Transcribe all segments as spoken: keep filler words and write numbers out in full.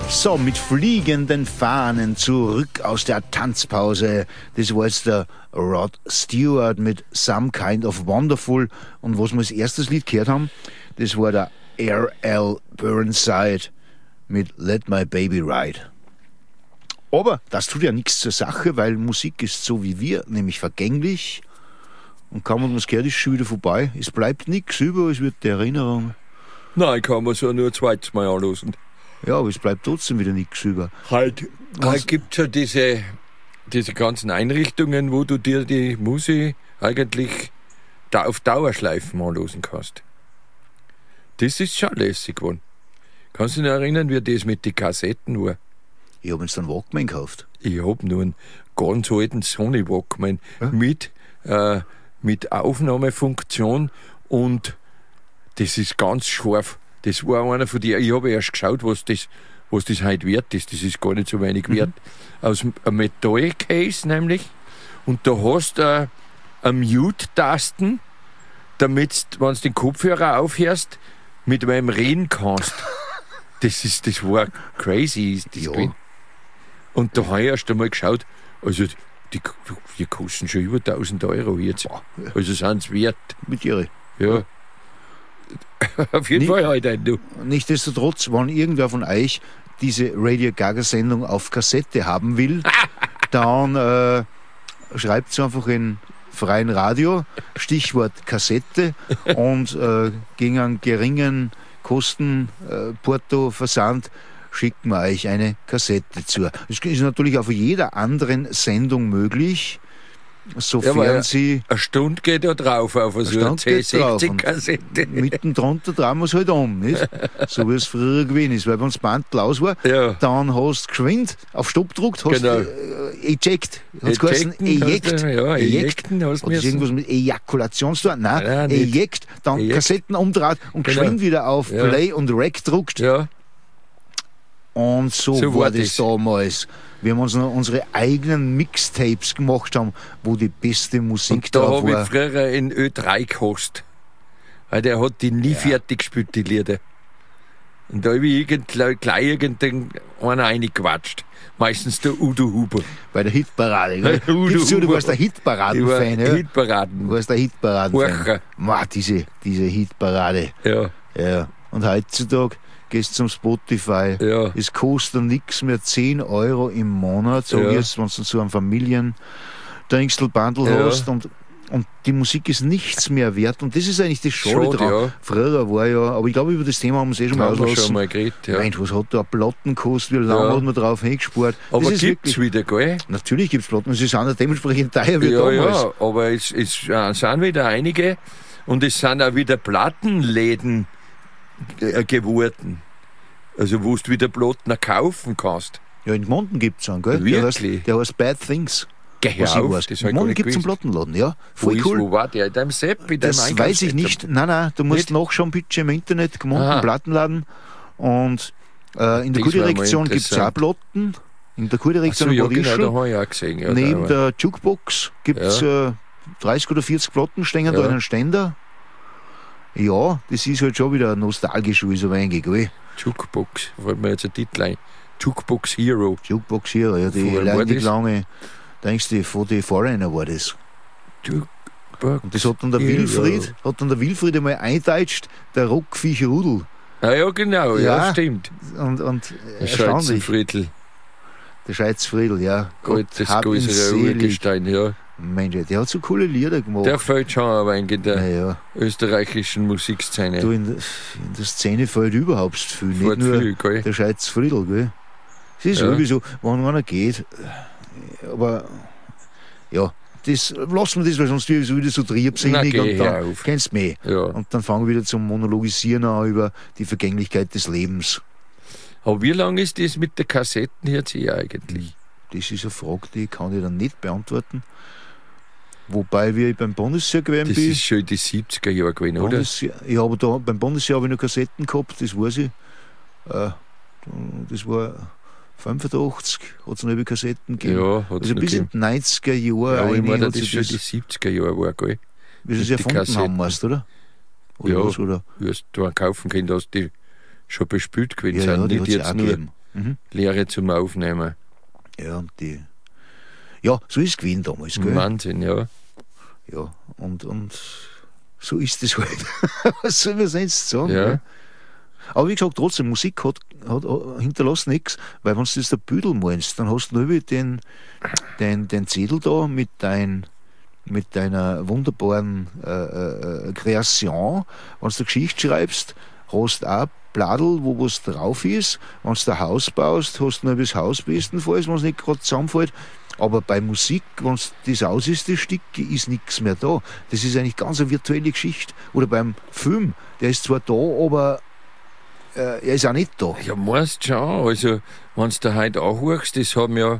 So, mit fliegenden Fahnen zurück aus der Tanzpause. Das war jetzt der Rod Stewart mit Some Kind of Wonderful. Und was wir als erstes Lied gehört haben, das war der R L Burnside mit Let My Baby Ride. Aber das tut ja nichts zur Sache, weil Musik ist so wie wir, nämlich vergänglich. Und kaum hat man es gehört, ist schon wieder vorbei. Es bleibt nichts über, es wird die Erinnerung. Nein, kann man so nur ein zweites Mal anlösen. Ja, aber es bleibt trotzdem wieder nichts über. Halt, halt gibt es ja diese, diese ganzen Einrichtungen, wo du dir die Musik eigentlich da auf Dauerschleifen anlösen kannst. Das ist schon lässig geworden. Kannst du dich noch erinnern, wie das mit den Kassetten war? Ich habe jetzt einen Walkman gekauft. Ich habe nur einen ganz alten Sony Walkman ja? mit, äh, mit Aufnahmefunktion und das ist ganz scharf. Das war einer von dir. Ich habe erst geschaut, was das, was das heute wert ist. Das ist gar nicht so wenig wert. Mhm. Aus einem Metallcase nämlich. Und da hast du eine Mute-Tasten, damit du, wenn du den Kopfhörer aufhörst, mit meinem Reden kannst. Das ist, das war crazy. Ist das ja. Und da habe ich erst einmal geschaut, also die, die kosten schon über tausend Euro jetzt. Also sind es wert. Mit ihre. Ja. Auf jeden nicht, Fall halt ein du. Nichtsdestotrotz, wenn irgendwer von euch diese Radio Gaga-Sendung auf Kassette haben will, dann äh, schreibt es einfach in freien Radio, Stichwort Kassette und äh, gegen einen geringen Kosten, äh, Porto, Versand, schickt man euch eine Kassette zu. Das ist natürlich auch für jeder anderen Sendung möglich, sofern ja, sie... Eine Stunde geht ja drauf auf so eine C sechzig-Kassette. Mitten drunter drehen wir es halt um, nicht? So wie es früher gewesen ist. Weil wenn das Band aus war, ja. dann hast du geschwind auf Stopp gedruckt, hast genau. äh, eject. Hat es geheißen, eject. Du, ja, ejecten hast du Hat das irgendwas mit Ejakulation zu tun? Nein, Nein eject, dann eject. Kassetten umdreht und genau. geschwind wieder auf ja. Play und Rec druckt. Ja. Und so, so war war das, das damals. Wir haben uns noch unsere eigenen Mixtapes gemacht haben, wo die beste Musik und da drauf war. Da war. habe ich früher in Ö drei gehasst. Weil der hat die nie ja. fertig gespielt, die Lieder. Und da habe ich irgend, gleich irgendeinen reingequatscht. Meistens der Udo Huber. Bei der Hitparade, gell? Gibst du, du warst der Hitparaden-Fan, ja? Hitparaden. Du warst der Hitparaden-Fan. Ma, diese, diese Hitparade. Ja. Ja. Und heutzutage gehst zum Spotify. Ja. Es kostet nichts mehr, zehn Euro im Monat, so ja. jetzt, wenn du so einen Familien-Dingsel-Bundle ja. hast und, und die Musik ist nichts mehr wert und das ist eigentlich das Schade Schade, dran. ja. Früher war ja, aber ich glaube, über das Thema haben wir es eh schon mal ausgelassen. Schon mal geredet, ja. Mensch, was hat da Platten gekostet, wie lange ja. hat man drauf hingespart? Aber gibt es wieder, gell? Natürlich gibt es Platten, sie sind ja dementsprechend teuer wie ja, damals. Ja, aber es, es äh, sind wieder einige und es sind auch wieder Plattenläden äh, geworden. Also wo du wieder Platten kaufen kannst. Ja, in Gmunden gibt es einen, gell? Wirklich? Der heißt, der heißt Bad Things. Geh auf, in Gmunden gibt es einen Plattenladen, ja. Voll wo cool. Ist, wo war der? In deinem Sepp? In das deinem weiß ich nicht. Nein, nein, du musst nicht? nachschauen, bitte im Internet, Gmunden Aha. Plattenladen. Und äh, in der Kurdirektion gibt es auch Platten. In der Kurdirektion so, ja, Bad genau, Ischl. da habe ich auch gesehen. Ja, Neben der Jukebox gibt es ja. äh, dreißig oder vierzig Platten, stehen ja. da in einem Ständer. Ja, das ist halt schon wieder nostalgisch, wie so wenig, gell? Jukebox, fällt mir jetzt ein Titel ein. Jukebox Hero. Jukebox Hero, ja, die lange, lange, denkst du, von den Foreigner war das. Jukebox Und das hat dann der Hero. Wilfried, hat dann der Wilfried einmal eindeutscht, der Rockviech Rudel. Ah, ja, genau, ja, ja stimmt. Und, und der Scheizenfriedl. Der Scheizenfriedl, ja. Gott, das größere Urgestein, ja. Mensch, der hat so coole Lieder gemacht. Der fällt schon aber in der naja. österreichischen Musikszene. Du, in, der, in der Szene fällt überhaupt viel, nicht fällt nur viel, gell? Der Scheizenfriedl, gell. Es ist ja. sowieso, wenn einer geht, aber ja, das, lassen wir das, weil sonst wird es wieder so triebsinnig und dann kennst du mich. Ja. Und dann fangen wir wieder zum Monologisieren an über die Vergänglichkeit des Lebens. Aber wie lange ist das mit der Kassetten jetzt hier eigentlich? Das ist eine Frage, die kann ich dann nicht beantworten. Wobei wir beim Bundesheer gewesen Das bin. ist schon die siebziger Jahre gewesen, oder? Ja, aber da, beim Bundesheer habe ich noch Kassetten gehabt, das weiß ich. Äh, das war fünfundachtzig, hat es noch über Kassetten gegeben. Ja, also bis in die neunziger Jahre. Ja, ich meine, das ist schon die siebziger Jahre war, gell? Wie sie es erfunden haben, weißt du, oder? oder ja, was, oder? Wie hast du einen kaufen können, dass die schon bespült gewesen ja, sind. Ja, die nicht jetzt nur. Gegeben. Mhm. Lehre zum Aufnehmen. Ja, und die. Ja, so ist es gewesen damals, gell? Wahnsinn, ja. Ja, und, und so ist es halt. Was soll man sonst sagen? Ja. Gell? Aber wie gesagt, trotzdem, Musik hat, hat, hat hinterlässt nichts, weil wenn du das der Büdel meinst, dann hast du nur den, den, den Zettel da mit, dein, mit deiner wunderbaren äh, äh, Kreation. Wenn du Geschichte schreibst, hast du auch Bladel, wo was drauf ist. Wenn du ein Haus baust, hast du nur das Haus bestenfalls, wenn es nicht gerade zusammenfällt. Aber bei Musik, wenn das aus ist, das Stück, ist nichts mehr da. Das ist eigentlich ganz eine virtuelle Geschichte. Oder beim Film, der ist zwar da, aber äh, er ist auch nicht da. Ja, meinst schon. Also, wenn du da heute anhörst, das haben ja,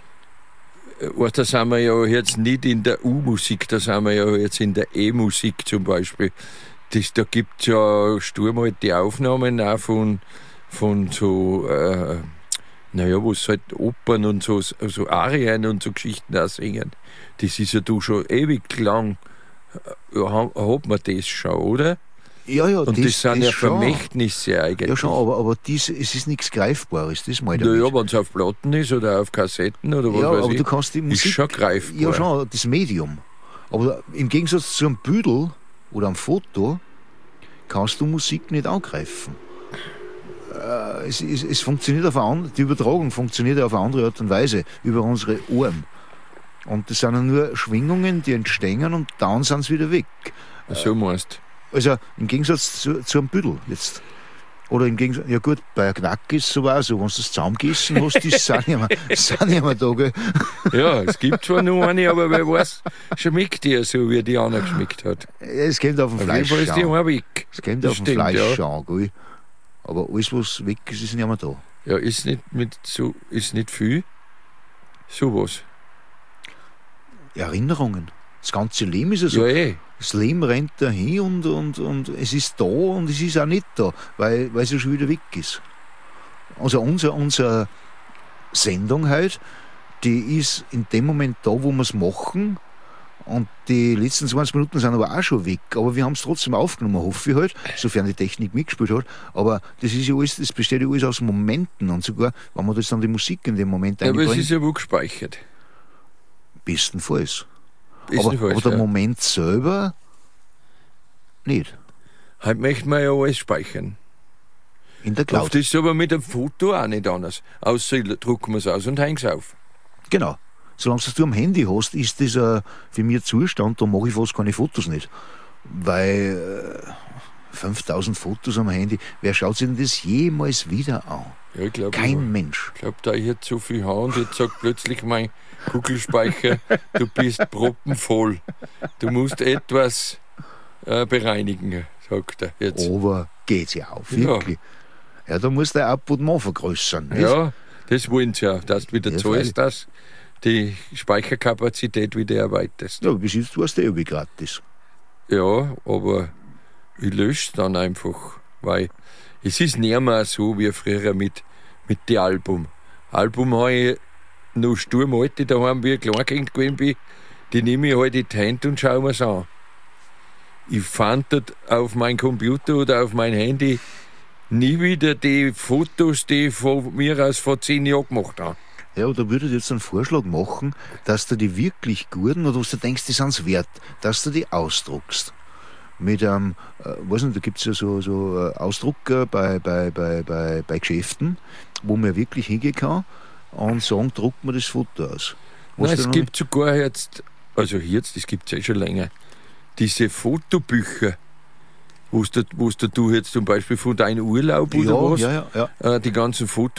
äh, da sind wir ja jetzt nicht in der U-Musik, da sind wir ja jetzt in der E-Musik zum Beispiel. Das, da gibt es ja sturmalte Aufnahmen auch von, von so, äh, naja, wo es halt Opern und so, so Arien und so Geschichten auch singen. Das ist ja du schon ewig lang, äh, hat man das schon, oder? Ja, ja, Und das, das sind das ja schon. Vermächtnisse eigentlich. Ja, schon, aber, aber dies, es ist nichts Greifbares, das meine ich. Naja, wenn es auf Platten ist oder auf Kassetten oder was ja, weiß aber ich, du kannst die Musik, ist schon greifbar. Ja, schon, das Medium. Aber im Gegensatz zu einem Büdel oder einem Foto kannst du Musik nicht angreifen. Äh, es, es, es funktioniert auf eine andere, die Übertragung funktioniert auf eine andere Art und Weise über unsere Ohren. Und das sind ja nur Schwingungen, die entstehen und dann sind sie wieder weg. So meinst du? Also im Gegensatz zu, zu einem Büdel jetzt. Oder im Gegensatz, ja gut, bei einem Knack ist es so auch so, wenn du das zusammengegessen hast, die sind nicht mehr, sind nicht mehr da, gell? Ja, es gibt zwar nur eine, aber wer weiß, schmeckt die so, wie die andere geschmeckt hat. Es kommt auf den Auf jeden Fleisch Fall ist die an. auch weg. Es kommt Das auf den stimmt, Fleisch ja. an, gell? Aber alles, was weg ist, ist nicht mehr da. Ja, ist nicht, mit so, ist nicht viel. Sowas. Erinnerungen. Das ganze Leben ist ja so. Ja, eh. Das Leben rennt dahin und, und, und es ist da und es ist auch nicht da, weil, weil es ja schon wieder weg ist. Also unser, unsere Sendung heute, die ist in dem Moment da, wo wir es machen, und die letzten zwanzig Minuten sind aber auch schon weg. Aber wir haben es trotzdem aufgenommen, hoffe ich halt, sofern die Technik mitgespielt hat. Aber das ist ja alles, das besteht ja alles aus Momenten, und sogar, wenn man das dann die Musik in dem Moment Ja, aber es einbringt, ist ja wo gespeichert. bestenfalls. Aber, Bestenfalls, aber der ja. Moment selber nicht. Halt möchte man ja alles speichern. In der Cloud. Oft ist es aber mit einem Foto auch nicht anders. Außer drucken wir es aus und hängen es auf. Genau. Solange du es am Handy hast, ist das ein, für mich ein Zustand, da mache ich fast keine Fotos nicht. Weil äh, fünftausend Fotos am Handy, wer schaut sich denn das jemals wieder an? Ja, ich glaub, Kein ich, Mensch. Ich glaube, da ich jetzt so viel habe und jetzt sagt plötzlich mein Kugelspeicher, du bist proppenvoll. Du musst etwas äh, bereinigen, sagt er jetzt. Aber geht's ja auf, Ja. wirklich. Ja, da musst du dein Abonnement vergrößern. nicht? Ja, das wollen sie ja, dass du wieder Ja, zahlst, dass die Speicherkapazität wieder erweiterst. Ja, bis jetzt warst du ja irgendwie gratis. Ja, aber ich lösche es dann einfach, weil es ist nicht mehr so wie früher mit, mit den Album. Album habe ich noch sturmalte daheim, wie ich Kleinkind gewesen bin, die nehme ich halt in die Hand und schaue mir es an. Ich fand dort auf meinem Computer oder auf mein Handy nie wieder die Fotos, die ich von mir aus vor zehn Jahren gemacht habe. Ja, da würde ich jetzt einen Vorschlag machen, dass du die wirklich guten, oder was du denkst, die sind es wert, dass du die ausdruckst. Mit einem, äh, weiß nicht, da gibt es ja so, so äh, Ausdrucker bei, bei, bei, bei, bei Geschäften, wo man wirklich hingehen kann und sagen, druckt man das Foto aus. Was Nein, du es noch gibt sogar jetzt, also jetzt, das gibt es ja schon länger, diese Fotobücher, wo du, wo du jetzt zum Beispiel von deinem Urlaub nicht- oder ja, was, ja, ja, ja. äh, die ganzen Fotos